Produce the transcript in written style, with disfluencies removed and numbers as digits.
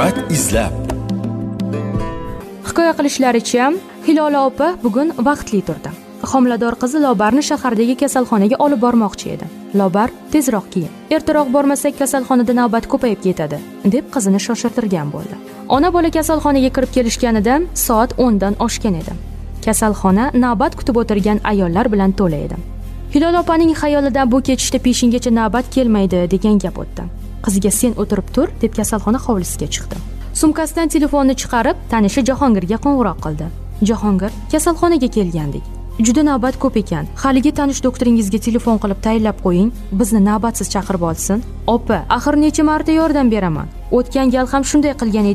hikmat izlab. Hikoya qilishlaricha, Hilola opa bugun vaqtli turdi. Homilador qizi Lobarni shahardagi kasalxonaga olib bormoqchi edi. Lobar tezroq keyin. Ertaroq bormasak kasalxonada navbat ko'payib ketadi, deb qizini shoshirtirgan bo'ldi. Ona bola kasalxonaga kirib kelishganida soat 10 dan oshgan edi. Kasalxona navbat kutib o'tirgan ayollar bilan to'la edi. Hilola opaning xayolida bu ketishda peshingacha navbat kelmaydi degan gap o'tdi. Qiziga sen o'tirib tur deb kasalxona hovlisiga chiqdi. Sumkasidan telefonni chiqarib, tanishi Jahongirga qo'ng'iroq qildi. Jahongir, kasalxonaga kelgandik. Juda navbat ko'p ekan. Haligi tanish doktoringizga telefon qilib tayinlab qo'ying, bizni navbatsiz chaqirib olsin. Opa, axir necha marta yordam beraman. O'tgan gal ham shunday qilgan